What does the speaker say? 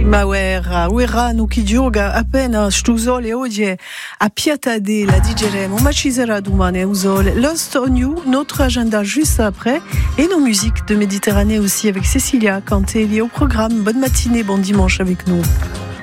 Mauera, uerano chi gioca appena st'usole oggi a Piatade, la digeremo, ma ci sarà domani usole. Lost on You, notre agenda juste après, et nos musiques de Méditerranée aussi avec Cécilia Cantelli au programme. Bonne matinée, bon dimanche avec nous.